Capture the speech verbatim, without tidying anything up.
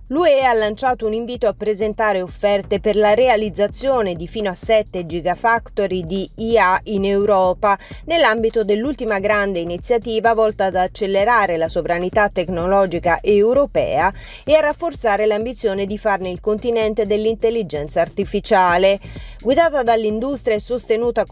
L'U E ha lanciato un invito a presentare offerte per la realizzazione di fino a sette gigafactory di I A in Europa, nell'ambito dell'ultima grande iniziativa volta ad accelerare la sovranità tecnologica europea e a rafforzare l'ambizione di farne il continente dell'intelligenza artificiale. Guidata dall'industria e sostenuta